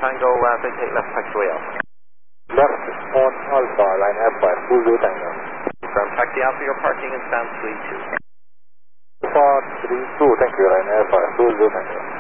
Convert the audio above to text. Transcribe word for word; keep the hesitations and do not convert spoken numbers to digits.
Tango, uh, vacate left taxiway Alpha. Left on Alpha, line Alpha, full zero Tango. From taxi Alpha, your parking in stand three two. Alpha three two, thank you, line Alpha, full zero Tango.